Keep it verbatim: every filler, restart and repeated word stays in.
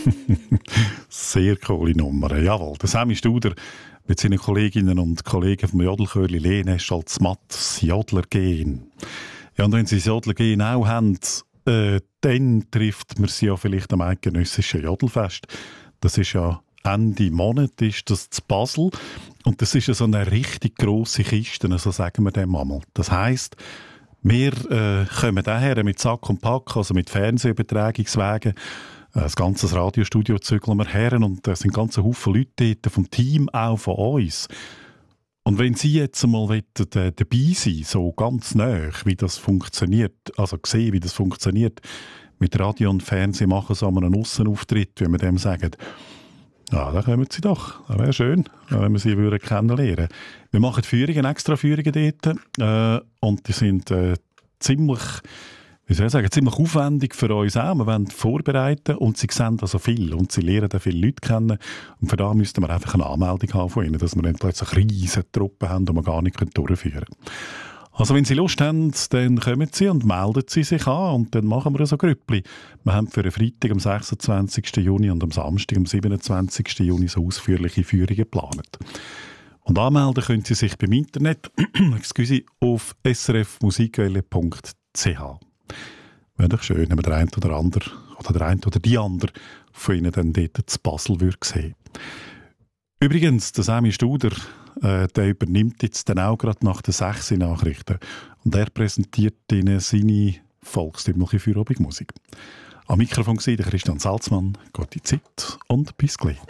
Sehr coole Nummer, jawohl. Der Sammy Studer mit seinen Kolleginnen und Kollegen vom Jodelchörli Lene Scholz Matz, Jodler gehen. Ja, und wenn sie das Jodler gehen auch haben, äh, dann trifft man sie ja vielleicht am eidgenössischen Jodelfest. Das ist ja Ende Monat, ist das zu Basel. Und das ist ja so eine richtig grosse Kiste, so sagen wir dem einmal. Das heisst, wir äh, kommen daher mit Sack und Pack, also mit Fernsehübertragungswegen. Das ganze Radiostudio zügeln wir her und da sind ganze Haufen Leute dort, vom Team, auch von uns. Und wenn Sie jetzt einmal wollen, äh, dabei sein, so ganz nah, wie das funktioniert, also sehen, wie das funktioniert, mit Radio und Fernsehen machen so einen Aussenauftritt, wie wir dem sagen, ja, da kommen Sie doch. Das wäre schön, wenn wir Sie würden kennenlernen. Wir machen Führungen, extra Führungen dort äh, und die sind äh, ziemlich... Wie soll ich sagen, ziemlich aufwendig für uns auch. Wir wollen vorbereiten und sie sehen also viel und sie lernen dann viele Leute kennen. Und für das müssten wir einfach eine Anmeldung haben von ihnen, dass wir dann plötzlich riesige Truppen haben, die wir gar nicht durchführen können. Also wenn Sie Lust haben, dann kommen Sie und melden Sie sich an und dann machen wir so Grüppli. Wir haben für den Freitag am sechsundzwanzigsten Juni und am Samstag am siebenundzwanzigsten Juni so ausführliche Führungen geplant. Und anmelden können Sie sich beim Internet excuse, auf s r f musikwelle punkt c h. Wäre doch schön, wenn man der eine oder andere oder der eine oder die andere von Ihnen dann dort zu Basel würde sehen. Übrigens, der Sammy Studer, äh, der übernimmt jetzt dann auch gerade nach den sechs Nachrichten und er präsentiert Ihnen seine volkstümliche Feierabendmusik. Am Mikrofon war der Christian Salzmann. Gute Zeit und bis gleich.